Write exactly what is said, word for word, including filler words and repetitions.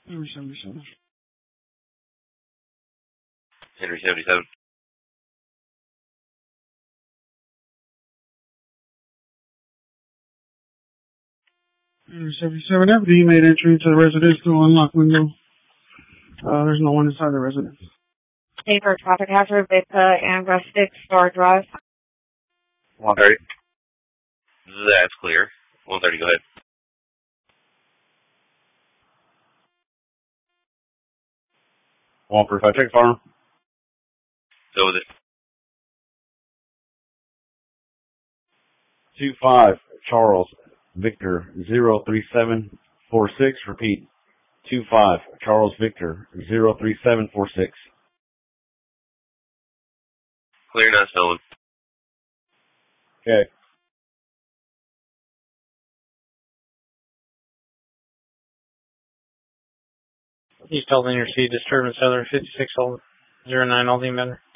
Henry seventy-seven. Henry seventy-seven. Henry seventy-seven, after you made entry into the residence through unlocked window. Uh, there's no one inside the residence. Paper traffic hazard, Victor and Rustic, Star Drive. one thirty. That's clear. one thirty, go ahead. Walker, if I check farm. Go with it. two five, Charles, Victor, zero three seven four six. Repeat. two five, Charles, Victor, zero three seven four six. Clear, not stolen. Okay. East Aldine received disturbance, other fifty-six zero nine Aldine Bender.